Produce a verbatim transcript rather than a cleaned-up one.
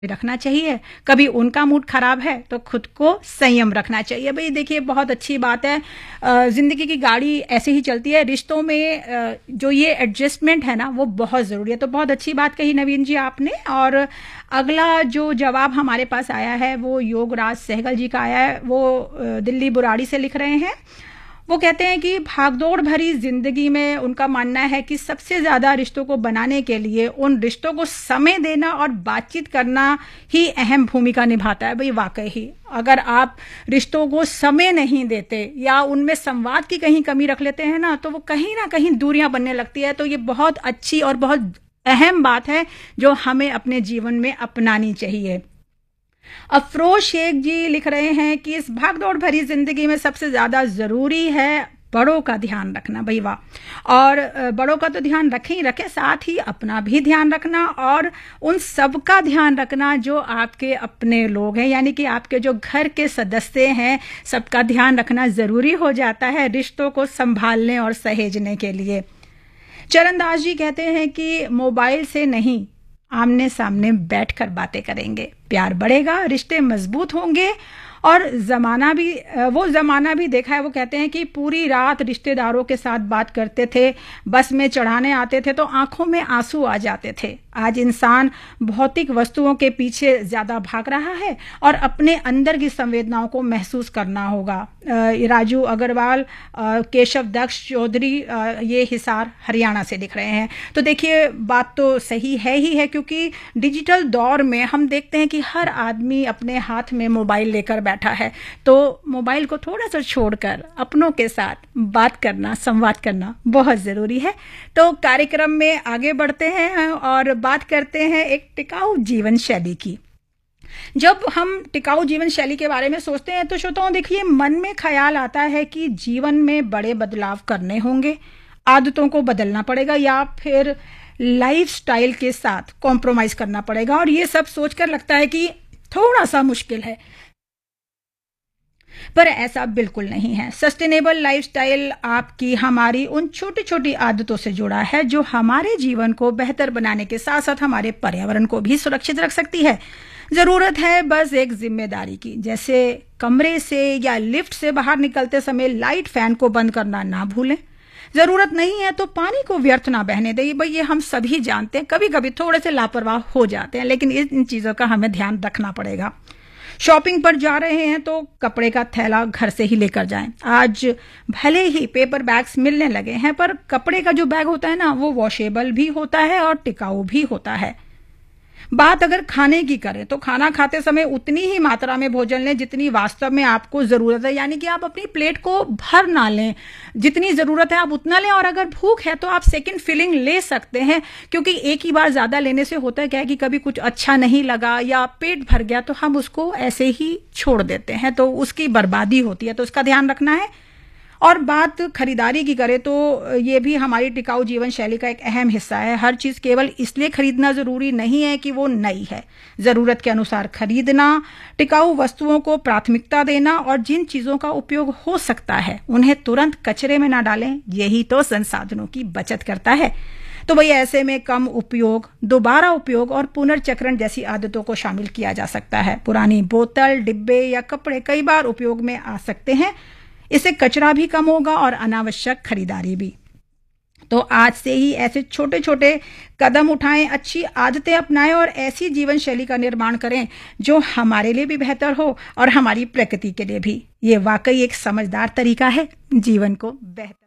रखना चाहिए, कभी उनका मूड खराब है तो खुद को संयम रखना चाहिए। भाई देखिए, बहुत अच्छी बात है, ज़िंदगी की गाड़ी ऐसे ही चलती है। रिश्तों में जो ये एडजस्टमेंट है ना, वो बहुत ज़रूरी है। तो बहुत अच्छी बात कही नवीन जी आपने। और अगला जो जवाब हमारे पास आया है वो योगराज सहगल जी का आया है। वो दिल्ली बुराड़ी से लिख रहे हैं। वो कहते हैं कि भागदौड़ भरी जिंदगी में उनका मानना है कि सबसे ज्यादा रिश्तों को बनाने के लिए उन रिश्तों को समय देना और बातचीत करना ही अहम भूमिका निभाता है। भाई वाकई ही, अगर आप रिश्तों को समय नहीं देते या उनमें संवाद की कहीं कमी रख लेते हैं ना, तो वो कहीं ना कहीं दूरियां बनने लगती है। तो ये बहुत अच्छी और बहुत अहम बात है जो हमें अपने जीवन में अपनानी चाहिए। अफरोज शेख जी लिख रहे हैं कि इस भागदौड़ भरी जिंदगी में सबसे ज्यादा जरूरी है बड़ों का ध्यान रखना। भाई वाह, और बड़ों का तो ध्यान रखें ही रखें, साथ ही अपना भी ध्यान रखना और उन सबका ध्यान रखना जो आपके अपने लोग हैं, यानी कि आपके जो घर के सदस्य हैं, सबका ध्यान रखना जरूरी हो जाता है रिश्तों को संभालने और सहेजने के लिए। चरणदास जी कहते हैं कि मोबाइल से नहीं, आमने सामने बैठकर बातें करेंगे, प्यार बढ़ेगा, रिश्ते मजबूत होंगे। और जमाना भी, वो जमाना भी देखा है। वो कहते हैं कि पूरी रात रिश्तेदारों के साथ बात करते थे, बस में चढ़ाने आते थे तो आंखों में आंसू आ जाते थे। आज इंसान भौतिक वस्तुओं के पीछे ज्यादा भाग रहा है और अपने अंदर की संवेदनाओं को महसूस करना होगा। राजू अग्रवाल, केशव दक्ष चौधरी, ये हिसार हरियाणा से लिख रहे हैं। तो देखिए, बात तो सही है ही है, क्योंकि डिजिटल दौर में हम देखते हैं कि हर आदमी अपने हाथ में मोबाइल लेकर बैठा है। तो मोबाइल को थोड़ा सा छोड़कर अपनों के साथ बात करना, संवाद करना बहुत जरूरी है। तो कार्यक्रम में आगे बढ़ते हैं और बात करते हैं एक टिकाऊ जीवन शैली की। जब हम टिकाऊ जीवन शैली के बारे में सोचते हैं तो श्रोताओं देखिए, मन में ख्याल आता है कि जीवन में बड़े बदलाव करने होंगे, आदतों को बदलना पड़ेगा या फिर लाइफस्टाइल के साथ कॉम्प्रोमाइज करना पड़ेगा। और ये सब सोचकर लगता है कि थोड़ा सा मुश्किल है, पर ऐसा बिल्कुल नहीं है। सस्टेनेबल लाइफस्टाइल आपकी हमारी उन छोटी छोटी आदतों से जुड़ा है जो हमारे जीवन को बेहतर बनाने के साथ साथ हमारे पर्यावरण को भी सुरक्षित रख सकती है। जरूरत है बस एक जिम्मेदारी की, जैसे कमरे से या लिफ्ट से बाहर निकलते समय लाइट फैन को बंद करना ना भूलें। जरूरत नहीं है तो पानी को व्यर्थ ना बहने दें। भाई ये हम सभी जानते हैं, कभी कभी थोड़े से लापरवाह हो जाते हैं, लेकिन इन चीजों का हमें ध्यान रखना पड़ेगा। शॉपिंग पर जा रहे हैं तो कपड़े का थैला घर से ही लेकर जाएं। आज भले ही पेपर बैग्स मिलने लगे हैं, पर कपड़े का जो बैग होता है ना, वो वॉशेबल भी होता है और टिकाऊ भी होता है। बात अगर खाने की करें तो खाना खाते समय उतनी ही मात्रा में भोजन लें जितनी वास्तव में आपको जरूरत है, यानी कि आप अपनी प्लेट को भर ना लें, जितनी जरूरत है आप उतना लें। और अगर भूख है तो आप सेकंड फिलिंग ले सकते हैं, क्योंकि एक ही बार ज्यादा लेने से होता है क्या है कि कभी कुछ अच्छा नहीं लगा या पेट भर गया तो हम उसको ऐसे ही छोड़ देते हैं, तो उसकी बर्बादी होती है। तो उसका ध्यान रखना है। और बात खरीदारी की करें तो ये भी हमारी टिकाऊ जीवन शैली का एक अहम हिस्सा है। हर चीज केवल इसलिए खरीदना जरूरी नहीं है कि वो नई है, जरूरत के अनुसार खरीदना, टिकाऊ वस्तुओं को प्राथमिकता देना और जिन चीजों का उपयोग हो सकता है उन्हें तुरंत कचरे में ना डालें, यही तो संसाधनों की बचत करता है। तो वही ऐसे में कम उपयोग, दोबारा उपयोग और पुनर्चक्रण जैसी आदतों को शामिल किया जा सकता है। पुरानी बोतल, डिब्बे या कपड़े कई बार उपयोग में आ सकते हैं, इससे कचरा भी कम होगा और अनावश्यक खरीदारी भी। तो आज से ही ऐसे छोटे छोटे कदम उठाएं, अच्छी आदतें अपनाएं और ऐसी जीवन शैली का निर्माण करें जो हमारे लिए भी बेहतर हो और हमारी प्रकृति के लिए भी। ये वाकई एक समझदार तरीका है जीवन को बेहतर